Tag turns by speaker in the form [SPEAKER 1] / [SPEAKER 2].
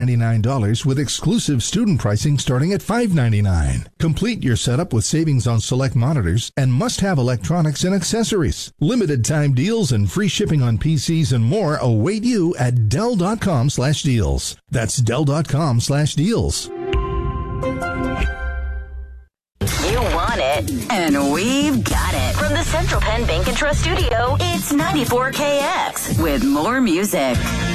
[SPEAKER 1] $99 with exclusive student pricing starting at $599. Complete your setup with savings on select monitors and must-have electronics and accessories. Limited time deals and free shipping on PCs and more await you at Dell.com/deals. That's Dell.com/deals.
[SPEAKER 2] You want it, and we've got it. From the Central Penn Bank and Trust Studio, it's 94KX with more music.